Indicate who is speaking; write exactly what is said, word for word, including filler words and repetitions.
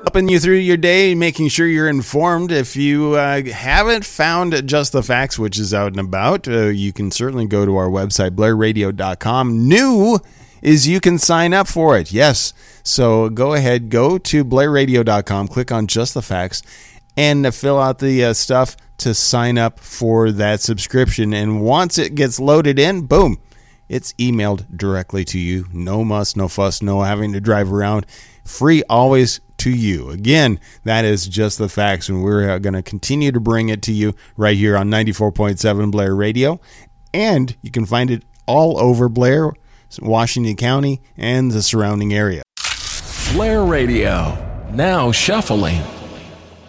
Speaker 1: Helping you through your day, making sure you're informed. If you uh, haven't found Just the Facts, which is out and about, uh, you can certainly go to our website, blair radio dot com. New is you can sign up for it. Yes. So go ahead, go to blair radio dot com, click on Just the Facts, and uh, fill out the uh, stuff to sign up for that subscription. And once it gets loaded in, boom, it's emailed directly to you. No muss, no fuss, no having to drive around. Free always to you. Again, that is Just the Facts, and we're uh, going to continue to bring it to you right here on ninety-four point seven Blair Radio. And you can find it all over Blair, Washington County, and the surrounding area.
Speaker 2: Blair Radio, now shuffling.